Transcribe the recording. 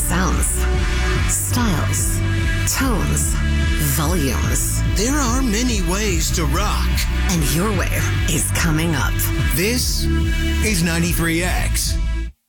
Sounds, styles, tones, volumes. There are many ways to rock. And your way is coming up. This is 93X.